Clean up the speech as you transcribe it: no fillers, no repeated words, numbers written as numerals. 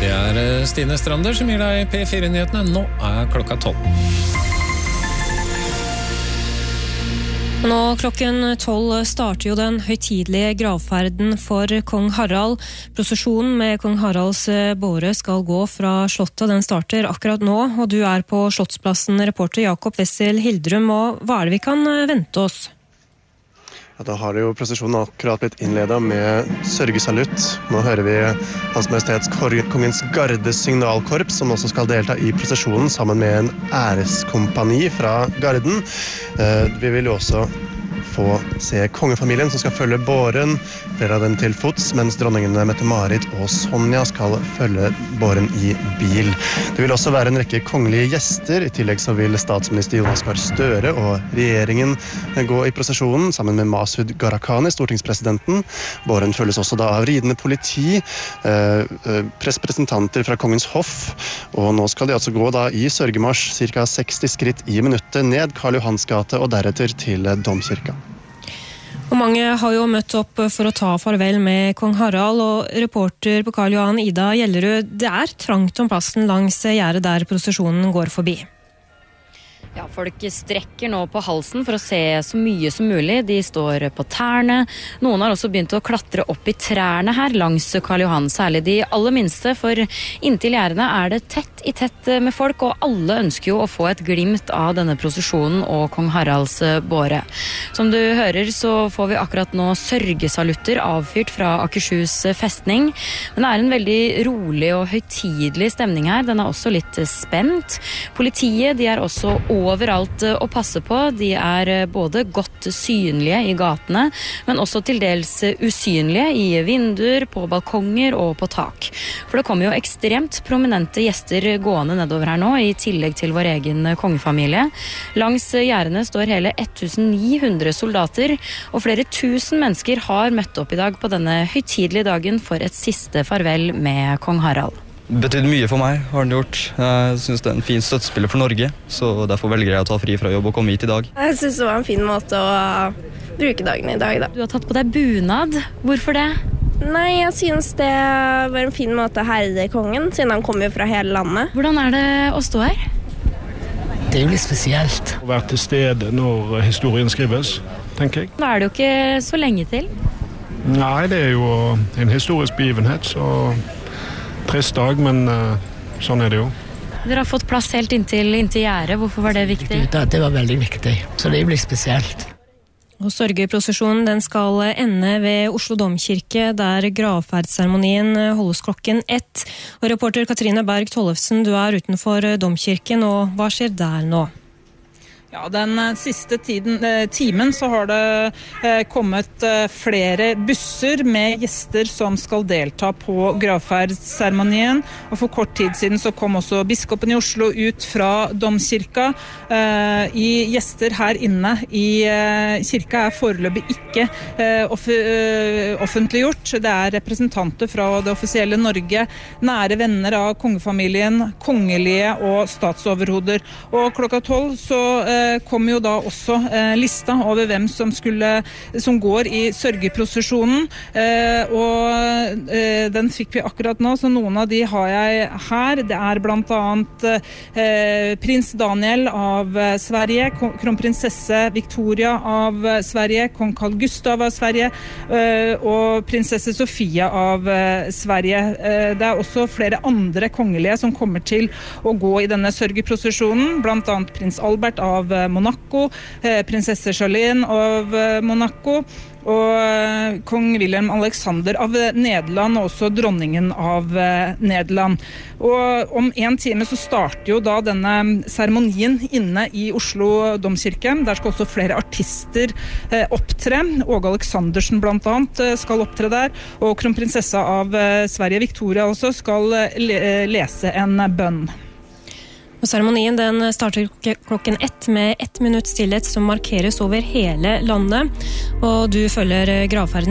Det Stine Strander som gir deg P4-nyhetene. Nå klokka 12. Nå klokken 12 starter jo den høytidelige gravferden for kong Harald. Prosesjonen med kong Haralds båre skal gå fra slottet. Den starter akkurat nå, og du på Slottsplassen, reporter Jakob Wessel Hildrum. Og hva det vi kan vente oss? Ja, da har jo prosesjonen akkurat blitt innledet med sørgesalutt. Nå hører vi Hans Majestets Kongens Gardes signalkorps, som også skal delta i prosesjonen sammen med en æreskompani fra Garden. Vi vil jo også få se kongefamilien som skal følge båren, flere av dem til fots, mens dronningene Mette-Marit og Sonja skal følge båren i bil. Det vil også være en rekke kongelige gjester. I tillegg så vil statsminister Jonas Gahr Støre og regjeringen gå i prosesjonen sammen med Masud Gharahkhani, stortingspresidenten. Båren følges også da av ridende politi, representanter fra kongens hoff, og nå skal de altså gå da i sørgemarsj ca. 60 skritt i minuttet ned Karl Johans gate og deretter til Domkirka. Og mange har jo møtt opp for å ta farvel med kong Harald, og reporter på Karl Johan, Ida Gjellerud, det trangt om plassen langs gjerdet der prosesjonen går forbi. Ja, folk strekker nå på halsen for å se så mye som mulig. De står på tærne. Noen har også begynt å klatre opp i trærne her langs Karl Johan, særlig de aller minste, for inntil gjerdene det tett i tett med folk, og alle ønsker jo å få et glimt av denne prosesjonen og kong Haralds båre. Som du hører så får vi akkurat nå sørgesalutter avfyrt fra Akershus festning. Men det en veldig rolig og høytidelig stemning her. Den også litt spent. Politiet, de også overalt å passe på. De både godt synlige i gatene, men også til dels usynlige i vinduer, på balkonger og på tak. For det kommer jo ekstremt prominente gjester gående nedover her nå, i tillegg til vår egen kongefamilie. Langs gjerdene står hele 1900 soldater, og flere tusen mennesker har møtt opp i dag på denne høytidelige dagen for et siste farvel med kong Harald. Det betydde mye for meg, har den gjort. Jeg synes det en fin støttespiller for Norge, så derfor velger jeg å ta fri fra jobb og komme hit i dag. Jeg synes det var en fin måte å bruke dagen i dag, da. Du har tatt på deg bunad. Hvorfor det? Nei, jeg synes det var en fin måte å herre kongen, siden han kommer fra hele landet. Hvordan det å stå her? Det jo litt spesielt. Å være til stede når historien skrives, tenker jeg. Nå det jo ikke så lenge til. Nei, det jo en historisk begivenhet, så trist dag, men sånn det jo. Dere har fått plass helt inntil gjerdet. Hvorfor var det viktig? Det var veldig viktig, så det blir spesielt. Og sørgeprosesjonen den skal ende ved Oslo Domkirke, der gravferdsseremonien holdes klokken 1. Og reporter Katrine Berg Tollefsen, du utenfor Domkirken, og hva skjer der nå? Ja, den siste timen så har det kommet flere busser med gjester som skal delta på gravferdsseremonien. Og for kort tid siden så kom også biskopen i Oslo ut fra Domkirka. I gjester her inne i kirka foreløpig ikke offentliggjort. Det representanter fra det offisielle Norge, nære venner av kongefamilien, kongelige og statsoverhoder. Og klokka 12 så kom jo da også lista over hvem som går i sørgeprosesjonen, og den fikk vi akkurat nå, så noen av de har jeg her. Det blant annet prins Daniel av Sverige, kronprinsesse Victoria av Sverige, kong Carl Gustav av Sverige, og prinsesse Sofia av Sverige. Det også flere andre kongelige som kommer til å gå i denne sørgeprosesjonen, blant annet prins Albert av Monaco, prinsesse Charlene av Monaco, og kong Wilhelm Alexander av Nederland, og også dronningen av Nederland. Og om en time så starter jo da denne seremonien inne i Oslo Domkirke. Der skal også flere artister opptre. Åge Aleksandersen blant annet skal opptre der, og kronprinsessa av Sverige, Victoria, også skal lese en bønn. Og seremonien den starter klokken 1 med 1 minutt stillhet som markeres over hele landet, og du følger gravferden